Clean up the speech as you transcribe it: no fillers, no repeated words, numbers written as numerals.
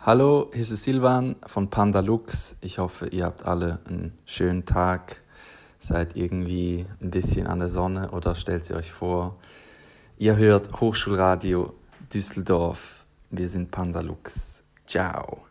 Hallo, hier ist Silvan von Pandalux. Ich hoffe, ihr habt alle einen schönen Tag, seid irgendwie ein bisschen an der Sonne oder stellt sie euch vor, ihr hört Hochschulradio Düsseldorf. Wir sind Pandalux. Ciao.